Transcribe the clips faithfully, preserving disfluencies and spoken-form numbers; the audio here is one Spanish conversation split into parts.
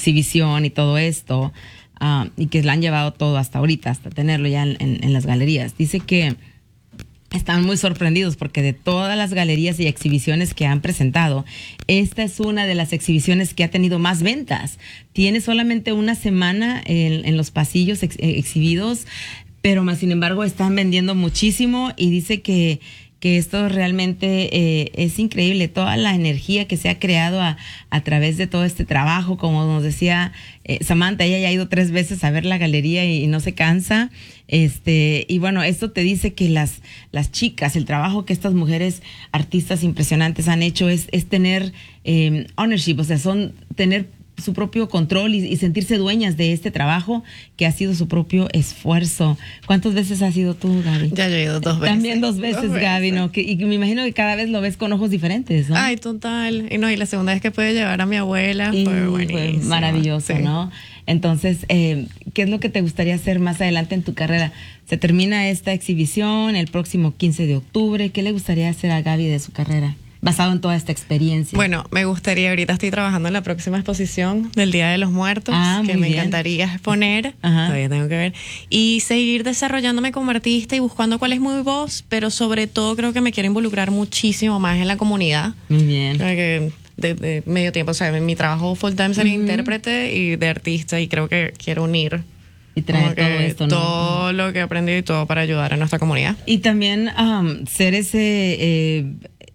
exhibición y todo esto, uh, y que la han llevado todo hasta ahorita, hasta tenerlo ya en, en, en las galerías. Dice que están muy sorprendidos porque de todas las galerías y exhibiciones que han presentado, esta es una de las exhibiciones que ha tenido más ventas. Tiene solamente una semana en, en los pasillos ex, exhibidos, pero más sin embargo están vendiendo muchísimo, y dice que que esto realmente eh, es increíble, toda la energía que se ha creado a, a través de todo este trabajo. Como nos decía eh, Samantha, ella ya ha ido tres veces a ver la galería y, y no se cansa. Este, y bueno, esto te dice que las, las chicas, el trabajo que estas mujeres artistas impresionantes han hecho es, es tener eh, ownership, o sea, son tener su propio control y, y sentirse dueñas de este trabajo que ha sido su propio esfuerzo. ¿Cuántas veces has ido tú, Gaby? Ya yo he ido dos veces. También dos veces, dos Gaby, veces. ¿No? Que, y me imagino que cada vez lo ves con ojos diferentes, ¿no? Ay, total. Y no, y la segunda vez que pude llevar a mi abuela y fue buenísimo. Fue maravilloso, sí. ¿No? Entonces, eh, ¿qué es lo que te gustaría hacer más adelante en tu carrera? Se termina esta exhibición el próximo quince de octubre. ¿Qué le gustaría hacer a Gaby de su carrera, basado en toda esta experiencia? Bueno, me gustaría, ahorita estoy trabajando en la próxima exposición del Día de los Muertos, ah, que me bien. encantaría exponer, Ajá. Todavía tengo que ver, y seguir desarrollándome como artista y buscando cuál es mi voz, pero sobre todo creo que me quiero involucrar muchísimo más en la comunidad. Muy bien. Creo que de, de medio tiempo, o sea, mi trabajo full time sería uh-huh. intérprete y de artista, y creo que quiero unir y traer todo esto, ¿no? Todo lo que he aprendido y todo para ayudar a nuestra comunidad. Y también um, ser ese... Eh,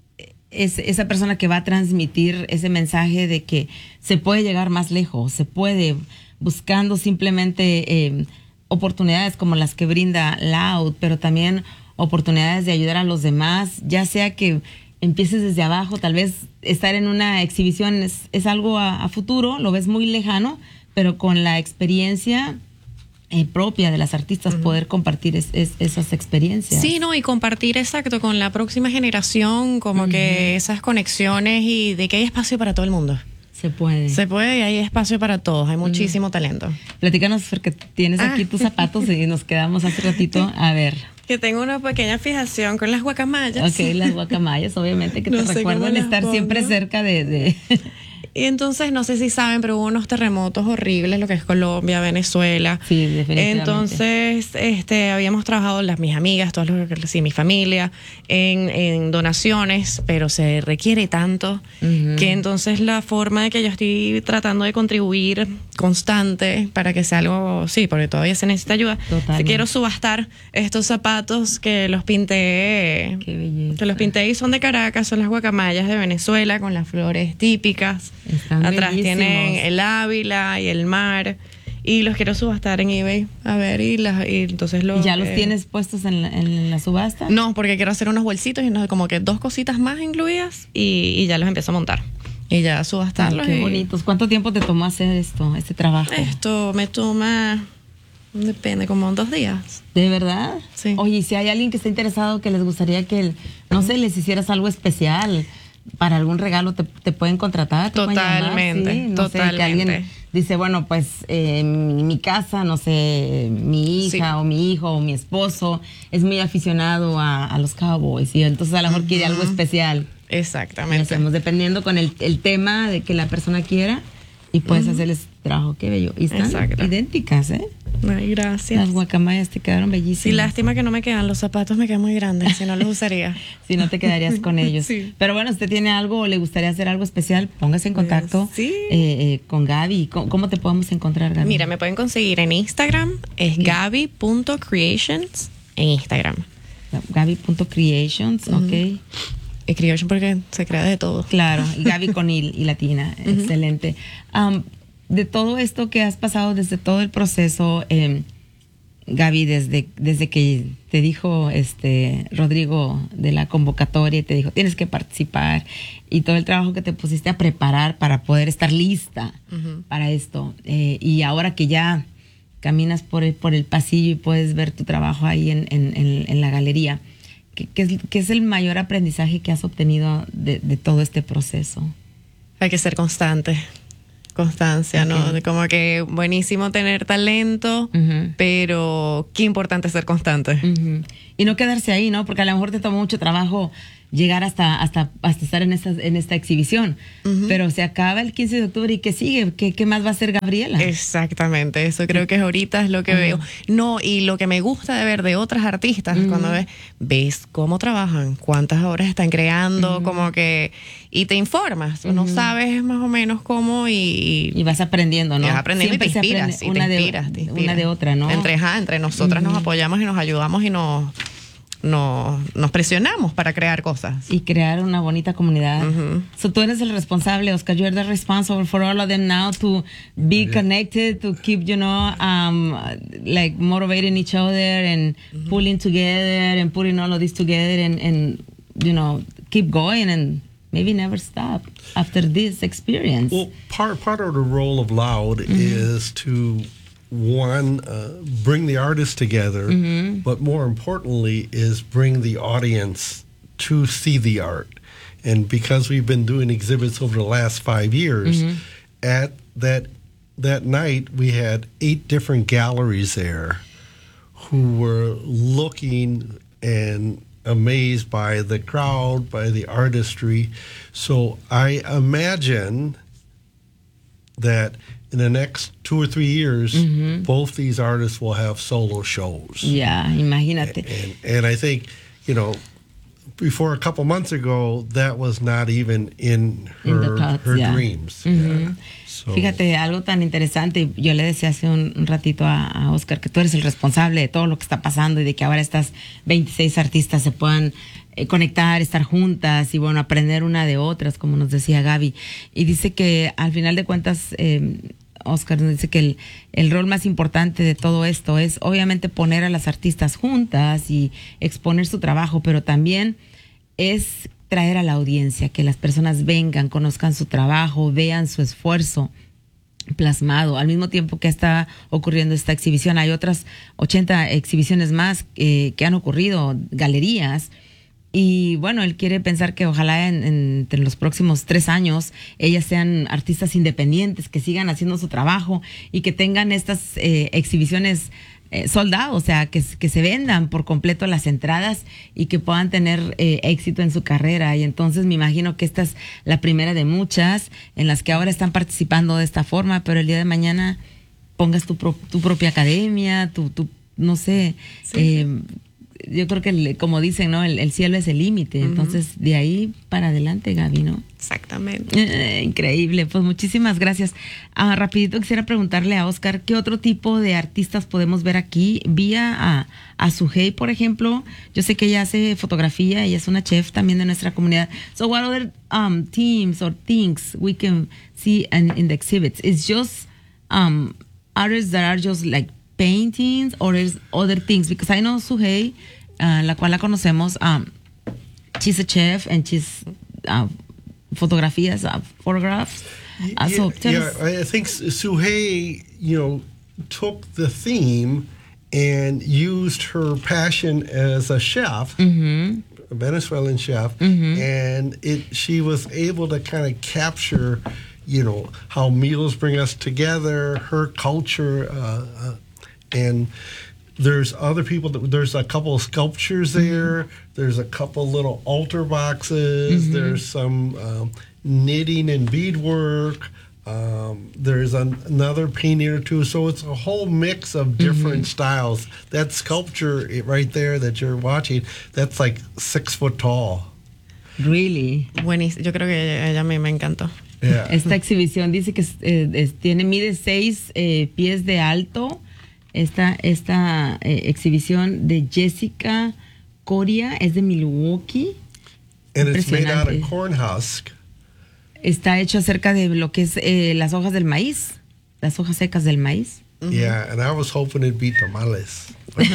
Es esa persona que va a transmitir ese mensaje de que se puede llegar más lejos, se puede, buscando simplemente eh, oportunidades como las que brinda Loud, pero también oportunidades de ayudar a los demás, ya sea que empieces desde abajo. Tal vez estar en una exhibición es, es algo a, a futuro, lo ves muy lejano, pero con la experiencia Eh, propia de las artistas, uh-huh. poder compartir es, es, esas experiencias. Sí, no, y compartir, exacto, con la próxima generación, como uh-huh. que esas conexiones, y de que hay espacio para todo el mundo. Se puede. Se puede, y hay espacio para todos, hay muchísimo uh-huh. talento. Platícanos, porque tienes ah. aquí tus zapatos y nos quedamos hace ratito. A ver. Que tengo una pequeña fijación con las guacamayas. Ok, las guacamayas, obviamente, que no te recuerdan estar pongo. siempre cerca de... de Y entonces, no sé si saben, pero hubo unos terremotos horribles, lo que es Colombia, Venezuela. Sí, definitivamente. Entonces, este, habíamos trabajado, las mis amigas, todos los que sí, mi familia, en, en donaciones, pero se requiere tanto uh-huh. que entonces la forma de que yo estoy tratando de contribuir constante para que sea algo, sí, porque todavía se necesita ayuda. Totalmente. Quiero subastar estos zapatos que los pinté. Qué belleza. Que los pinté y son de Caracas, son las guacamayas de Venezuela con las flores típicas. Están Atrás bellísimos. Tienen el Ávila y el mar, y los quiero subastar en eBay, a ver, y, las, y entonces los... ¿Ya eh, los tienes puestos en la, en la subasta? No, porque quiero hacer unos bolsitos y no, como que dos cositas más incluidas, y, y ya los empiezo a montar y ya subastarlos. Ay, qué y... bonitos. ¿Cuánto tiempo te tomó hacer esto, este trabajo? Esto me toma, depende, como dos días. ¿De verdad? Sí. Oye, y si hay alguien que esté interesado, que les gustaría que, no sé, les hicieras algo especial para algún regalo, te, te pueden contratar. ¿Te Totalmente, pueden llamar? ¿Sí? No totalmente. Sé, que alguien dice, bueno, pues eh, mi, mi casa, no sé, mi hija sí. o mi hijo o mi esposo es muy aficionado a, a los Cowboys, y entonces a lo mejor uh-huh. quiere algo especial. Exactamente. Hacemos dependiendo con el, el tema de que la persona quiera, y puedes uh-huh. hacerles trabajo. Qué bello. Y están Exacto. idénticas, ¿eh? Ay, gracias. Las guacamayas te quedaron bellísimas. Sí, lástima que no me quedan, los zapatos me quedan muy grandes, si no los usaría. Si no, te quedarías con ellos. Sí. Pero bueno, usted tiene algo o le gustaría hacer algo especial, póngase en contacto sí. eh, eh, con Gaby. ¿Cómo, ¿Cómo te podemos encontrar, Gaby? Mira, me pueden conseguir en Instagram, es sí. gaby punto creations en Instagram. gaby punto creations, uh-huh. ok. Y creation porque se crea de todo. Claro, y Gaby con I y latina, uh-huh. excelente. Um, de todo esto que has pasado, desde todo el proceso, eh, Gaby, desde, desde que te dijo este Rodrigo de la convocatoria y te dijo, tienes que participar, y todo el trabajo que te pusiste a preparar para poder estar lista uh-huh. para esto, eh, y ahora que ya caminas por el, por el pasillo y puedes ver tu trabajo ahí en, en, en, en la galería, ¿qué, qué, es, ¿qué es el mayor aprendizaje que has obtenido de, de todo este proceso? Hay que ser constante. Constancia, okay. ¿no? Como que buenísimo tener talento, uh-huh. pero qué importante ser constante. Uh-huh. y no quedarse ahí, ¿no? Porque a lo mejor te tomó mucho trabajo llegar hasta hasta hasta estar en esta en esta exhibición, uh-huh. pero se acaba el quince de octubre y ¿qué sigue? ¿Qué, qué más va a hacer Gabriela? Exactamente, eso creo que ahorita es lo que uh-huh. veo. No, y lo que me gusta de ver de otras artistas, uh-huh. cuando ves, ves cómo trabajan, cuántas obras están creando, uh-huh. como que, y te informas, uh-huh. no sabes más o menos cómo y... Y vas aprendiendo, ¿no? Vas aprendiendo Siempre y te inspiras, y una, te de, inspiras, te inspiras. Una de otra, ¿no? Entre, ja, entre nosotras uh-huh. nos apoyamos y nos ayudamos y nos... Nos, nos presionamos para crear cosas. Y crear una bonita comunidad. Uh-huh. So tú eres el responsable, Oscar. You're the responsible for all of them now to be yeah. connected, to keep, you know, um, like motivating each other and uh-huh. pulling together and putting all of this together and, and, you know, keep going and maybe never stop after this experience. Well, part, part of the role of Loud mm-hmm. is to one, uh, bring the artists together, mm-hmm. but more importantly is bring the audience to see the art. And because we've been doing exhibits over the last five years, mm-hmm. at that that night we had eight different galleries there who were looking and amazed by the crowd, by the artistry. So I imagine that in the next two or three years, mm-hmm. both these artists will have solo shows. Yeah, imagínate. And, and I think, you know, before a couple months ago, that was not even in her, in thoughts, her yeah. dreams. Mm-hmm. Yeah. So. Fíjate, algo tan interesante, yo le decía hace un, un ratito a, a Oscar que tú eres el responsable de todo lo que está pasando y de que ahora estas veintiséis artistas se puedan eh, conectar, estar juntas y bueno, aprender una de otras, como nos decía Gaby. Y dice que al final de cuentas... Eh, Oscar nos dice que el, el rol más importante de todo esto es obviamente poner a las artistas juntas y exponer su trabajo, pero también es traer a la audiencia, que las personas vengan, conozcan su trabajo, vean su esfuerzo plasmado. Al mismo tiempo que está ocurriendo esta exhibición, hay otras ochenta exhibiciones más eh, que han ocurrido, galerías. Y bueno, él quiere pensar que ojalá en, en, en los próximos tres años ellas sean artistas independientes, que sigan haciendo su trabajo y que tengan estas eh, exhibiciones eh, sold out, o sea, que, que se vendan por completo las entradas y que puedan tener eh, éxito en su carrera. Y entonces me imagino que esta es la primera de muchas en las que ahora están participando de esta forma, pero el día de mañana pongas tu, pro, tu propia academia, tu, tu no sé... Sí. Eh, yo creo que, el, como dicen, ¿no? El, el cielo es el límite. Uh-huh. Entonces, de ahí para adelante, Gaby, ¿no? Exactamente. Eh, increíble. Pues muchísimas gracias. Ah, rapidito quisiera preguntarle a Oscar, ¿qué otro tipo de artistas podemos ver aquí? Vía a, a Suhey, por ejemplo. Yo sé que ella hace fotografía, ella es una chef también de nuestra comunidad. So, what other um, teams or things we can see in, in the exhibits? It's just um, artists that are just like paintings or is other things, because I know Suhey, uh, la cual la conocemos, um, she's a chef and she's uh, fotografías, uh, photographs. Uh, yeah, so yeah us. I think Suhey, you know, took the theme and used her passion as a chef, mm-hmm. a Venezuelan chef, mm-hmm. and it she was able to kind of capture, you know, how meals bring us together, her culture. Uh, uh, And there's other people, that, there's a couple of sculptures there, mm-hmm. there's a couple little altar boxes, mm-hmm. there's some um, knitting and beadwork, um, there's an, another painting or two, so it's a whole mix of different mm-hmm. styles. That sculpture right there that you're watching, that's like six foot tall. Really? Buenísimo, yo creo que ella me, me encantó. Yeah. Esta exhibición dice que eh, es, tiene, mide seis eh, pies de alto. Esta, esta eh, exhibición de Jessica Coria es de Milwaukee. And it's made out of corn husk. Está hecho acerca de lo que es eh, las hojas del maíz, las hojas secas del maíz. Mm-hmm. Yeah, and I was hoping it'd be tamales.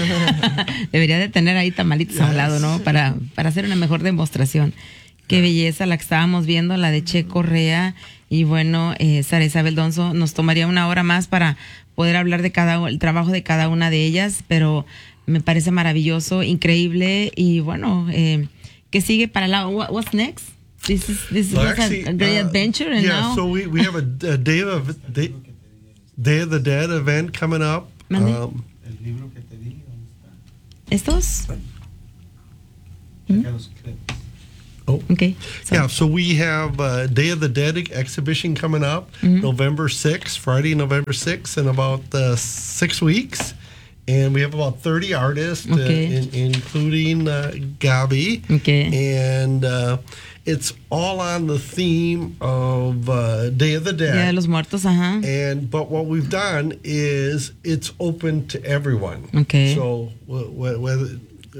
Debería de tener ahí tamalitos yes. a un lado, ¿no? Para, para hacer una mejor demostración. Qué belleza la que estábamos viendo, la de Che Correa. Y bueno, eh, Sara Isabel Donzo, nos tomaría una hora más para poder hablar de cada el trabajo de cada una de ellas, pero me parece maravilloso, increíble. Y bueno, eh, ¿qué sigue para la what, what's next? This is this well, was actually, a, a great uh, adventure, and yeah, now so we, we have a, a Day of Day, Day of the Dead event coming up. Um, ¿Estos? Oh. Okay. So, Yeah, so we have uh, Day of the Dead exhibition coming up, Mm-hmm. November sixth, Friday, November sixth, in about uh, six weeks. And we have about thirty artists, Okay. uh, in, including uh, Gabi. Okay. And uh, it's all on the theme of uh, Day of the Dead. Día de los Muertos, ajá. And but what we've done is it's open to everyone. Okay. So wh- wh- whether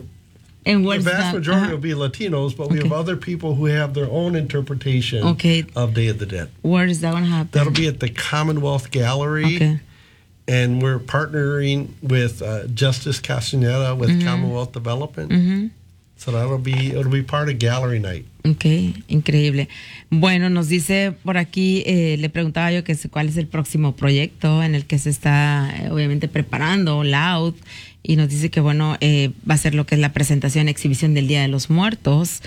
And the where's vast that? majority Ajá. will be Latinos, but we Okay. have other people who have their own interpretation Okay. of Day of the Dead. Where is that going to happen? That'll be at the Commonwealth Gallery. Okay. And we're partnering with uh, Justice Castaneda with Commonwealth Development. Ujú. So that'll be it'll be part of Gallery Night. Ok, increíble. Bueno, nos dice por aquí, eh, le preguntaba yo que si- cuál es el próximo proyecto en el que se está eh, obviamente preparando, Loud, y nos dice que bueno, eh, va a ser lo que es la presentación, exhibición del Día de los Muertos,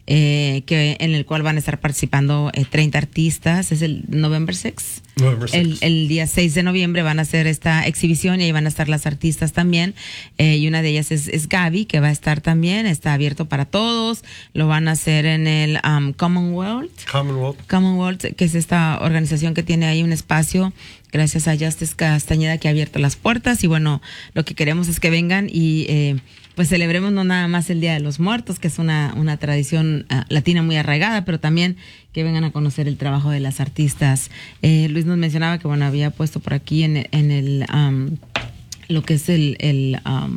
eh, que en el cual van a estar participando eh, treinta artistas, es el November sixth. November El, sixth. el día seis de noviembre van a hacer esta exhibición y ahí van a estar las artistas también. Eh, y una de ellas es, es Gabi, que va a estar también. Está abierto para todos. Lo van a hacer en el um, Commonwealth. Commonwealth. Commonwealth, que es esta organización que tiene ahí un espacio, gracias a Justice Castañeda, que ha abierto las puertas. Y bueno, lo que queremos es que vengan y eh, pues celebremos no nada más el Día de los Muertos, que es una, una tradición uh, latina muy arraigada, pero también que vengan a conocer el trabajo de las artistas. Eh, Luis nos mencionaba que bueno, había puesto por aquí en, en el um, lo que es el, el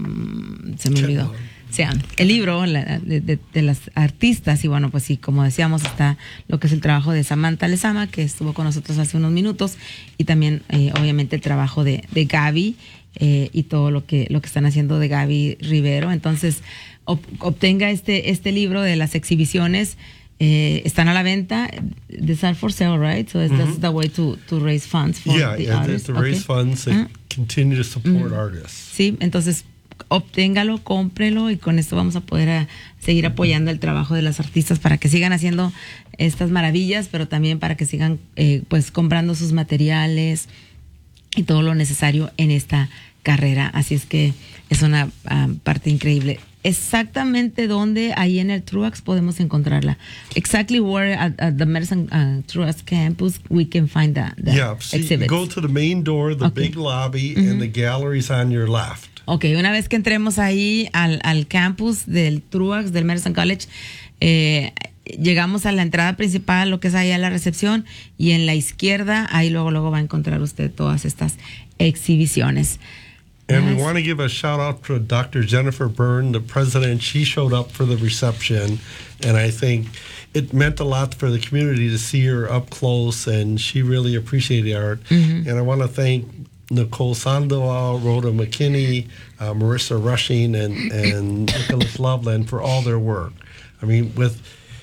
um, se me olvidó. O sea, el libro la, de, de, de las artistas, y bueno, pues sí, como decíamos, está lo que es el trabajo de Samantha Lezama, que estuvo con nosotros hace unos minutos, y también eh, obviamente el trabajo de, de Gabi, eh, y todo lo que, lo que están haciendo de Gabi Rivero. Entonces, ob, obtenga este, este libro de las exhibiciones. Eh, están a la venta. These are for sale, right? So mm-hmm. that's the way to, to raise funds for Yeah, the yeah, artists. to raise Okay. funds that Uh-huh. continue to support artists. Sí, entonces obténgalo, cómprelo, y con esto vamos a poder a, seguir apoyando el trabajo de las artistas para que sigan haciendo estas maravillas, pero también para que sigan eh, pues comprando sus materiales y todo lo necesario en esta carrera. Así es que es una uh, parte increíble. Exactamente dónde ahí en el Truax podemos encontrarla. Exactly where at, at the Medicine uh, Truax campus we can find the, the Yeah, so you exhibits. go to the main door, the Okay. big lobby, and the gallery's on your left. Ok, una vez que entremos ahí al, al campus del Truax, del Medicine College, eh, llegamos a la entrada principal, lo que es ahí a la recepción, y en la izquierda, ahí luego, luego va a encontrar usted todas estas exhibiciones. And we Yes. want to give a shout out to Doctor Jennifer Byrne, the president. She showed up for the reception, and I think it meant a lot for the community to see her up close, and she really appreciated art. And I want to thank Nicole Sandoval, Rhoda McKinney, uh, Marissa Rushing, and, and Nicholas Loveland for all their work. I mean, with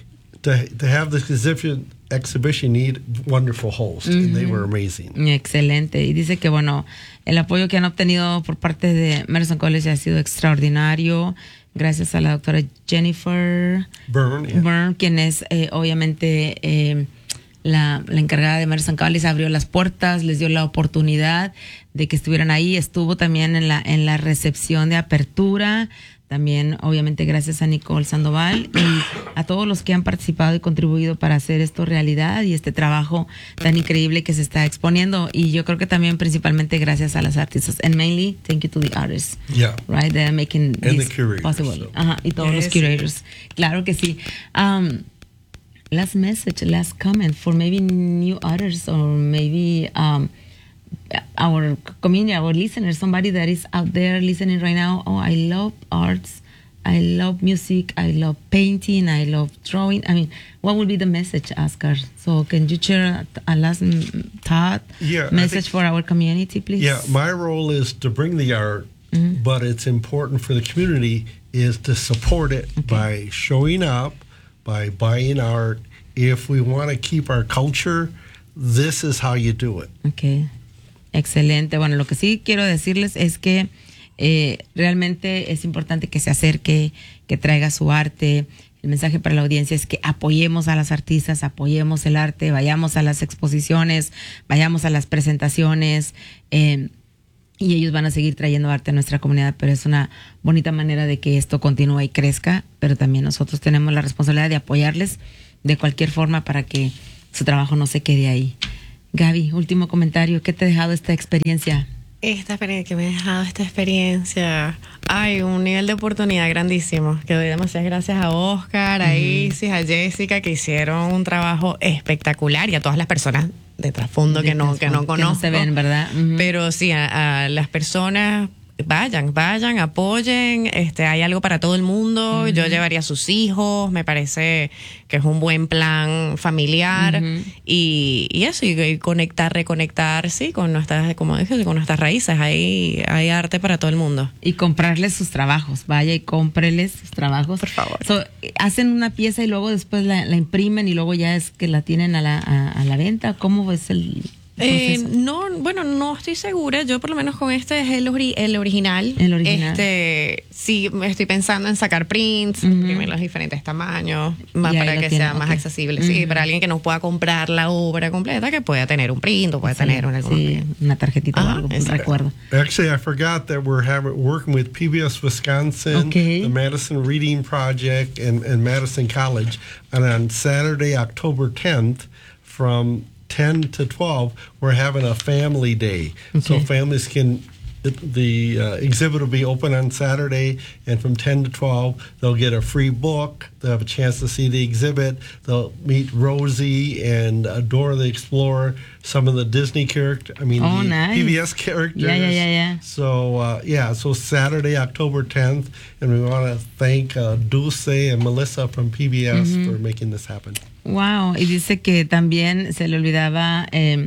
to, to have this exhibition, exhibition, you need wonderful hosts, and they were amazing. Excelente. Y dice que, bueno, el apoyo que han obtenido por parte de Medicine College ha sido extraordinario, gracias a la doctora Jennifer Byrne, yeah. Byrne, quien es eh, obviamente eh, la, la encargada de Medicine College, abrió las puertas, les dio la oportunidad de que estuvieran ahí, estuvo también en la, en la recepción de apertura. También, obviamente, gracias a Nicole Sandoval y a todos los que han participado y contribuido para hacer esto realidad y este trabajo tan increíble que se está exponiendo. Y yo creo que también principalmente gracias a las artistas. And mainly, thank you to the artists. Yeah. Right? They're making And this the curators, possible. so. Ajá, y todos Yes. los curators. Claro que sí. Um, last message, last comment for maybe new artists or maybe... Um, our community, our listeners, somebody that is out there listening right now. Oh, I love arts. I love music. I love painting. I love drawing. I mean, what would be the message, Oscar? So can you share a last mm, thought, Yeah, I message think- for our community, please? Yeah, my role is to bring the art, but it's important for the community is to support it by showing up, by buying art. If we want to keep our culture, this is how you do it. Ok, excelente. Bueno, lo que sí quiero decirles es que eh, realmente es importante que se acerque, que traiga su arte. El mensaje para la audiencia es que apoyemos a las artistas, apoyemos el arte, vayamos a las exposiciones, vayamos a las presentaciones. Eh, y ellos van a seguir trayendo arte a nuestra comunidad, pero es una bonita manera de que esto continúe y crezca, pero también nosotros tenemos la responsabilidad de apoyarles de cualquier forma para que su trabajo no se quede ahí. Gaby, último comentario, ¿qué te ha dejado esta experiencia? Esta experiencia, que me ha dejado esta experiencia, hay un nivel de oportunidad grandísimo, que doy demasiadas gracias a Oscar, a Isis, a Jessica, que hicieron un trabajo espectacular, y a todas las personas de trasfondo que no, que no conozco. Que no se ven, ¿verdad? Uh-huh. Pero sí, a, a las personas, vayan, vayan, apoyen, este, hay algo para todo el mundo. Uh-huh. Yo llevaría a sus hijos, me parece que es un buen plan familiar. Uh-huh. y, y eso, y, y conectar, reconectar, sí, con nuestras, como dije, con nuestras raíces. Hay, hay arte para todo el mundo. Y comprarles sus trabajos, vaya y cómpreles sus trabajos. Por favor. So, hacen una pieza y luego después la, la imprimen y luego ya es que la tienen a la, a, a la venta. ¿Cómo es el...? Eh, no, bueno, no estoy segura. Yo por lo menos con este es el, ori el original. El original. Este, sí, estoy pensando en sacar prints, uh-huh. imprimir los diferentes tamaños, más para que sea más okay. accesible. Uh-huh. Sí, para alguien que no pueda comprar la obra completa, que pueda tener un print o pueda sí, tener una, sí, una tarjetita uh-huh. o algo, un recuerdo. Actually, I forgot that we're having, working with P B S Wisconsin, okay. the Madison Reading Project, and, and Madison College, and on Saturday, October tenth, from ten to twelve, we're having a family day. Okay. So families can, the, the uh, exhibit will be open on Saturday, and from ten to twelve, they'll get a free book. They'll have a chance to see the exhibit. They'll meet Rosie and uh, Dora the Explorer, some of the Disney characters, I mean, oh, the nice. P B S characters. Yeah, yeah, yeah, yeah. So, uh, yeah, so Saturday, October tenth, and we want to thank uh, Dulce and Melissa from P B S mm-hmm. for making this happen. Wow, y dice que también se le olvidaba eh,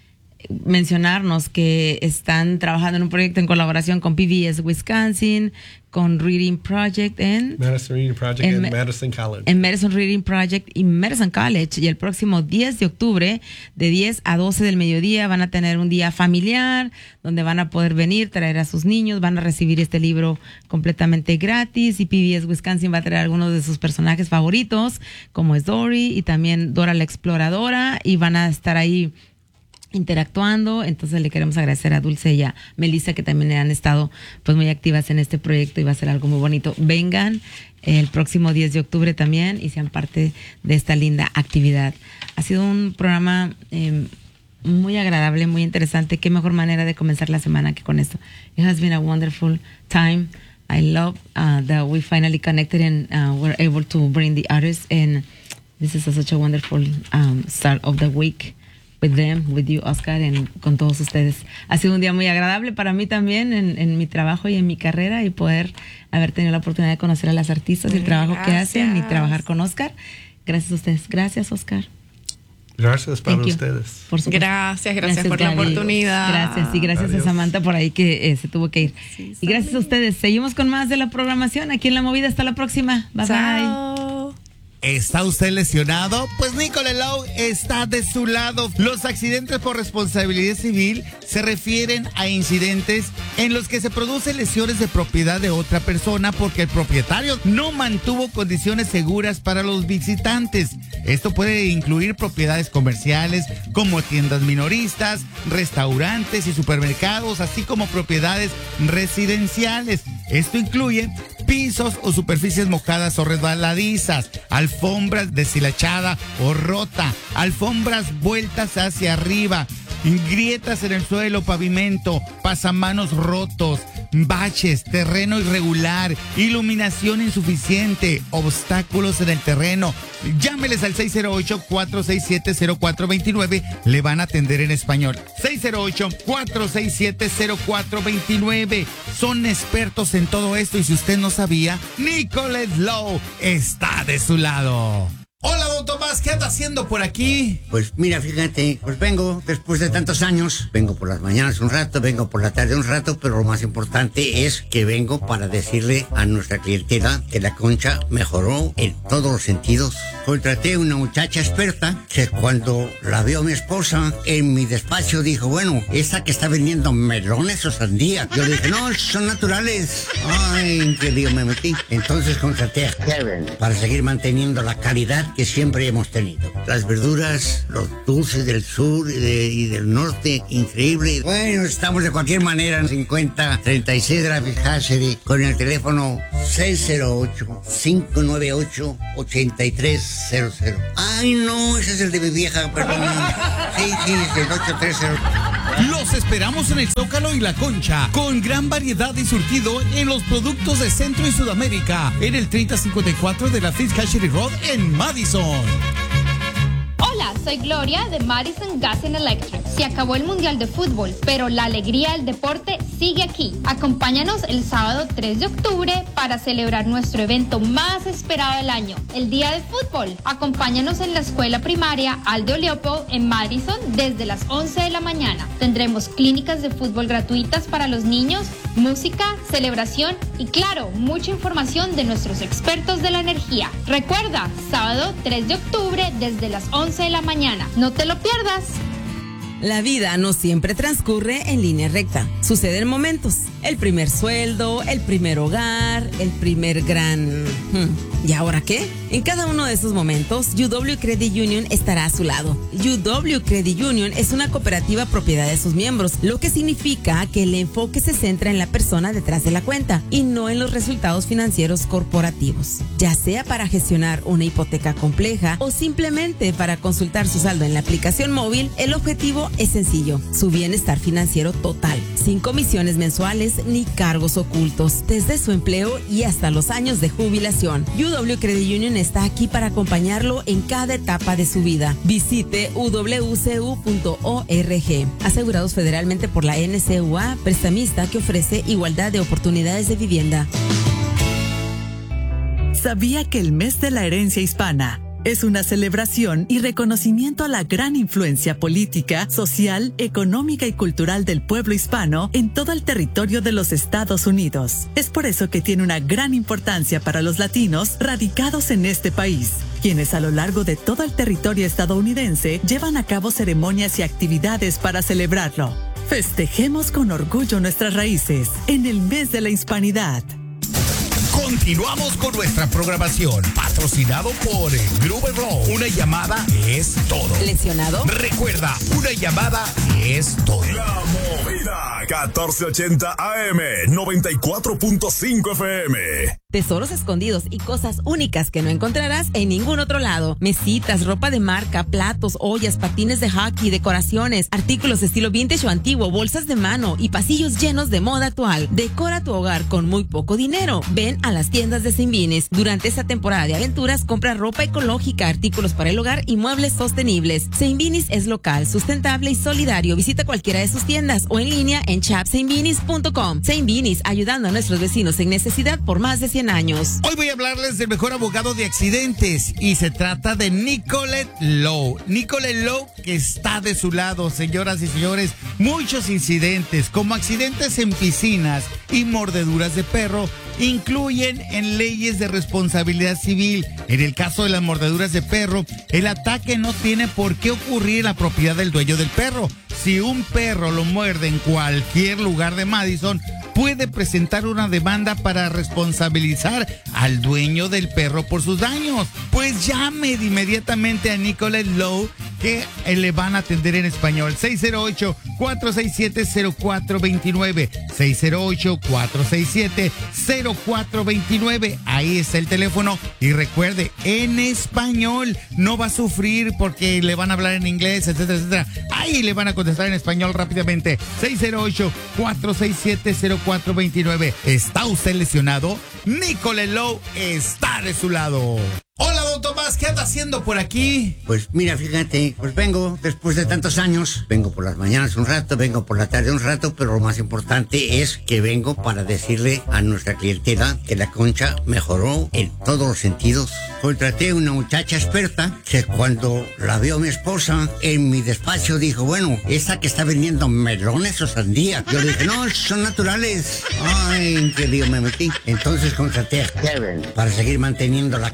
mencionarnos que están trabajando en un proyecto en colaboración con P B S Wisconsin, con Reading Project en Madison Reading Project en, en Madison College. En Madison Reading Project y Madison College. Y el próximo diez de octubre, de diez a doce del mediodía, van a tener un día familiar donde van a poder venir, traer a sus niños, van a recibir este libro completamente gratis, y P B S Wisconsin va a traer algunos de sus personajes favoritos, como es Dory y también Dora la Exploradora, y van a estar ahí interactuando. Entonces le queremos agradecer a Dulce y a Melissa, que también han estado pues muy activas en este proyecto, y va a ser algo muy bonito. Vengan el próximo diez de octubre también y sean parte de esta linda actividad. Ha sido un programa eh, muy agradable, muy interesante. Qué mejor manera de comenzar la semana que con esto. It has been a wonderful time. I love uh, that we finally connected and uh, were able to bring the artists, and this is such a wonderful um, start of the week with them, with you, Oscar, and con todos ustedes. Ha sido un día muy agradable para mí también en, en mi trabajo y en mi carrera, y poder haber tenido la oportunidad de conocer a las artistas y el trabajo Gracias. que hacen, y trabajar con Oscar. Gracias a ustedes. Gracias, Oscar. Gracias para ustedes. Por gracias, gracias, gracias por Gaby. La oportunidad. Gracias, y gracias Adiós. a Samantha por ahí que eh, se tuvo que ir. Sí, y gracias a ustedes. Seguimos con más de la programación aquí en La Movida. Hasta la próxima. Bye, Chao. bye. ¿Está usted lesionado? Pues Nicolás Lowe está de su lado. Los accidentes por responsabilidad civil se refieren a incidentes en los que se producen lesiones de propiedad de otra persona porque el propietario no mantuvo condiciones seguras para los visitantes. Esto puede incluir propiedades comerciales como tiendas minoristas, restaurantes y supermercados, así como propiedades residenciales. Esto incluye pisos o superficies mojadas o resbaladizas, alfombras deshilachada o rota, alfombras vueltas hacia arriba, grietas en el suelo, pavimento, pasamanos rotos, baches, terreno irregular, iluminación insuficiente, obstáculos en el terreno. Llámeles al seis cero ocho, cuatro seis siete, cero cuatro dos nueve. Le van a atender en español. seis cero ocho, cuatro seis siete, cero cuatro dos nueve. Son expertos en todo esto, y si usted no sabía, Nicolás Lowe está de su lado. Hola, don Tomás, ¿qué anda haciendo por aquí? Pues mira, fíjate, pues vengo después de tantos años, vengo por las mañanas un rato, vengo por la tarde un rato, pero lo más importante es que vengo para decirle a nuestra clientela que la Concha mejoró en todos los sentidos. Contraté una muchacha experta que cuando la vio mi esposa en mi despacho dijo, bueno, esa que está vendiendo melones o sandía. Yo le dije, no, son naturales. Ay, qué lío me metí. Entonces contraté a Karen para seguir manteniendo la calidad que siempre hemos tenido. Las verduras, los dulces del sur y, de, y del norte, increíble. Bueno, estamos de cualquier manera en cincuenta treinta y seis de la Fiscalserie con el teléfono seis cero ocho, cinco nueve ocho, ocho tres cero cero. Ay, no, ese es el de mi vieja, perdón. Sí, sí, es el ocho tres cero. Los esperamos en el Zócalo y La Concha, con gran variedad y surtido en los productos de Centro y Sudamérica, en el treinta cincuenta y cuatro de la Fiscalserie Road en Madison. Hola, soy Gloria de Madison Gas and Electric. Se acabó el Mundial de Fútbol, pero la alegría del deporte sigue aquí. Acompáñanos el sábado tres de octubre para celebrar nuestro evento más esperado del año, el Día de Fútbol. Acompáñanos en la escuela primaria Aldo Leopold en Madison desde las once de la mañana. Tendremos clínicas de fútbol gratuitas para los niños, música, celebración y, claro, mucha información de nuestros expertos de la energía. Recuerda, sábado tres de octubre desde las once de la mañana. No te lo pierdas. La vida no siempre transcurre en línea recta. Suceden momentos. El primer sueldo, el primer hogar, el primer gran... ¿Y ahora qué? En cada uno de esos momentos, U W Credit Union estará a su lado. U W Credit Union es una cooperativa propiedad de sus miembros, lo que significa que el enfoque se centra en la persona detrás de la cuenta y no en los resultados financieros corporativos. Ya sea para gestionar una hipoteca compleja o simplemente para consultar su saldo en la aplicación móvil, el objetivo es sencillo: su bienestar financiero total, sin comisiones mensuales ni cargos ocultos, desde su empleo y hasta los años de jubilación. U W Credit Union está aquí para acompañarlo en cada etapa de su vida. Visite u w c u punto org. Asegurados federalmente por la N C U A, prestamista que ofrece igualdad de oportunidades de vivienda. ¿Sabía que el mes de la herencia hispana es una celebración y reconocimiento a la gran influencia política, social, económica y cultural del pueblo hispano en todo el territorio de los Estados Unidos? Es por eso que tiene una gran importancia para los latinos radicados en este país, quienes a lo largo de todo el territorio estadounidense llevan a cabo ceremonias y actividades para celebrarlo. Festejemos con orgullo nuestras raíces en el mes de la hispanidad. Continuamos con nuestra programación, patrocinado por Gruber Law. Una llamada es todo. ¿Lesionado? Recuerda, una llamada es todo. La Movida, catorce ochenta A M, noventa y cuatro punto cinco F M. Tesoros escondidos y cosas únicas que no encontrarás en ningún otro lado. Mesitas, ropa de marca, platos, ollas, patines de hockey, decoraciones, artículos estilo vintage o antiguo, bolsas de mano y pasillos llenos de moda actual. Decora tu hogar con muy poco dinero. Ven a las tiendas de Saint-Vinis. Durante esta temporada de aventuras, compra ropa ecológica, artículos para el hogar y muebles sostenibles. Saint-Vinis es local, sustentable y solidario. Visita cualquiera de sus tiendas o en línea en shop saint vinis punto com. Saint-Vinis, ayudando a nuestros vecinos en necesidad por más de cien años. Hoy voy a hablarles del mejor abogado de accidentes y se trata de Nicolette Lowe. Nicolette Lowe, que está de su lado, señoras y señores. Muchos incidentes, como accidentes en piscinas y mordeduras de perro, incluyen en leyes de responsabilidad civil. En el caso de las mordeduras de perro, el ataque no tiene por qué ocurrir en la propiedad del dueño del perro. Si un perro lo muerde en cualquier lugar de Madison, puede presentar una demanda para responsabilizar al dueño del perro por sus daños. Pues llame de inmediatamente a Nicolette Lowe, que le van a atender en español. seis cero ocho, cuatro seis siete, cero cuatro dos nueve. seis cero ocho, cuatro seis siete, cero cuatro dos nueve. Ahí está el teléfono. Y recuerde, en español. No va a sufrir porque le van a hablar en inglés, etcétera, etcétera. Ahí le van a contestar en español rápidamente. seis cero ocho, cuatro seis siete, cero cuatro dos nueve. ¿Está usted lesionado? Nicolette Lowe está de su lado. Hola, don Tomás, ¿qué anda haciendo por aquí? Pues mira, fíjate, pues vengo después de tantos años, vengo por las mañanas un rato, vengo por la tarde un rato, pero lo más importante es que vengo para decirle a nuestra clientela que la Concha mejoró en todos los sentidos. Contraté una muchacha experta que cuando la vio mi esposa en mi despacho dijo, bueno, esa que está vendiendo melones o sandía. Yo le dije, no, son naturales. Ay, qué lío me metí. Entonces contraté a Kevin para seguir manteniendo la calidad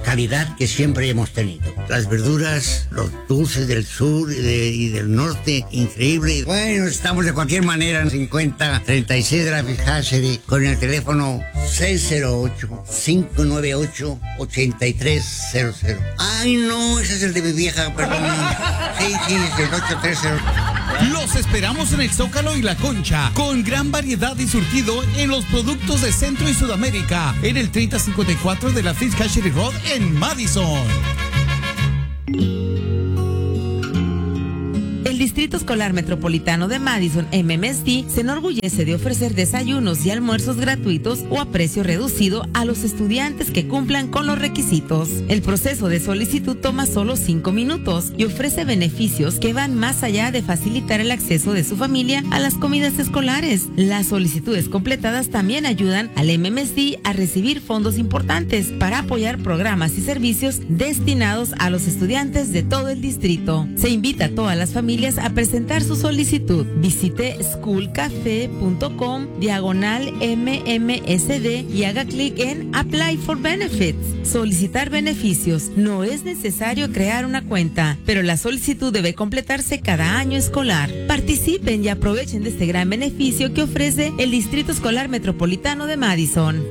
vida que siempre hemos tenido. Las verduras, los dulces del sur y, de, y del norte, increíble. Bueno, estamos de cualquier manera en cincuenta treinta y seis de la Fiscalserie con el teléfono seis cero ocho, cinco nueve ocho, ocho tres cero cero. Ay, no, ese es el de mi vieja, perdón. Sí, sí, es el ocho tres cero. Los esperamos en el Zócalo y La Concha, con gran variedad y surtido en los productos de Centro y Sudamérica, en el treinta cincuenta y cuatro de la Fiscalserie Road en Madison. El Distrito Escolar Metropolitano de Madison, M M S D, se enorgullece de ofrecer desayunos y almuerzos gratuitos o a precio reducido a los estudiantes que cumplan con los requisitos. El proceso de solicitud toma solo cinco minutos y ofrece beneficios que van más allá de facilitar el acceso de su familia a las comidas escolares. Las solicitudes completadas también ayudan al M M S D a recibir fondos importantes para apoyar programas y servicios destinados a los estudiantes de todo el distrito. Se invita a todas las familias a presentar su solicitud. Visite schoolcafe.com diagonal M M S D y haga clic en Apply for Benefits. Solicitar beneficios. No es necesario crear una cuenta, pero la solicitud debe completarse cada año escolar. Participen y aprovechen de este gran beneficio que ofrece el Distrito Escolar Metropolitano de Madison.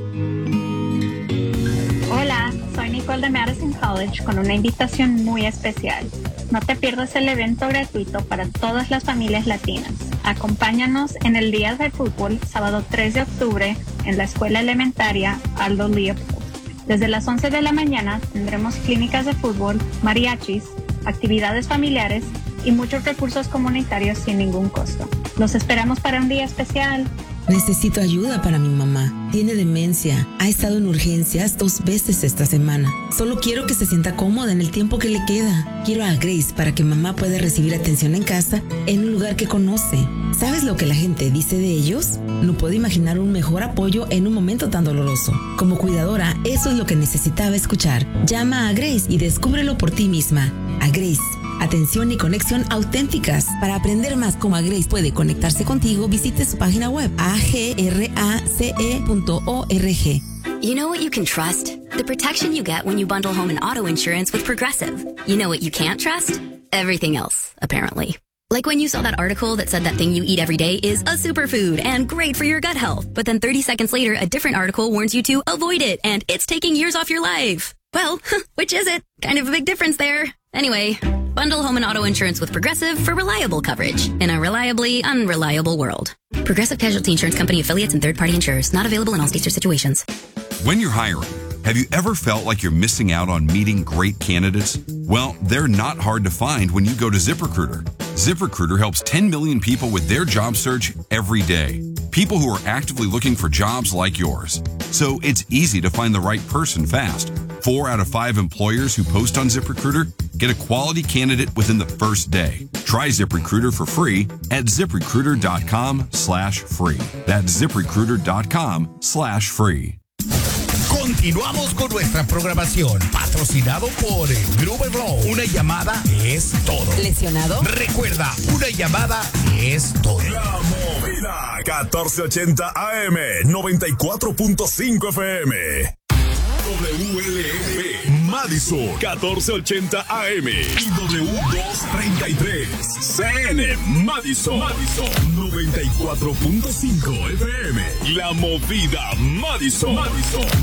Hola, soy Nicole de Madison College con una invitación muy especial. No te pierdas el evento gratuito para todas las familias latinas. Acompáñanos en el Día de Fútbol, sábado tres de octubre, en la Escuela Elementaria Aldo Leopold. Desde las once de la mañana tendremos clínicas de fútbol, mariachis, actividades familiares y muchos recursos comunitarios sin ningún costo. Los esperamos para un día especial. Necesito ayuda para mi mamá. Tiene demencia. Ha estado en urgencias dos veces esta semana. Solo quiero que se sienta cómoda en el tiempo que le queda. Quiero a Grace para que mamá pueda recibir atención en casa en un lugar que conoce. ¿Sabes lo que la gente dice de ellos? No puedo imaginar un mejor apoyo en un momento tan doloroso. Como cuidadora, eso es lo que necesitaba escuchar. Llama a Grace y descúbrelo por ti misma. A Grace. Atención y conexión auténticas. Para aprender más cómo Grace puede conectarse contigo, visite su página web a g r a c e punto org. You know what you can trust? The protection you get when you bundle home and auto insurance with Progressive. You know what you can't trust? Everything else, apparently. Like when you saw that article that said that thing you eat every day is a superfood and great for your gut health. But then thirty seconds later, a different article warns you to avoid it and it's taking years off your life. Well, which is it? Kind of a big difference there. Anyway, bundle home and auto insurance with Progressive for reliable coverage in a reliably unreliable world. Progressive Casualty Insurance Company affiliates and third-party insurers. Not available in all states or situations. When you're hiring, have you ever felt like you're missing out on meeting great candidates? Well, they're not hard to find when you go to ZipRecruiter. ZipRecruiter helps ten million people with their job search every day. People who are actively looking for jobs like yours. So it's easy to find the right person fast. Four out of five employers who post on ZipRecruiter get a quality candidate within the first day. Try ZipRecruiter for free at ZipRecruiter.com slash free. That's ZipRecruiter.com slash free. Continuamos con nuestra programación, patrocinado por Gruber Law. Una llamada es todo. ¿Lesionado? Recuerda, una llamada es todo. La Movida catorce ochenta A M, noventa y cuatro punto cinco F M. W L P Madison catorce ochenta A M y W doscientos treinta y tres C N Madison, Madison noventa y cuatro punto cinco F M. La Movida Madison, Madison.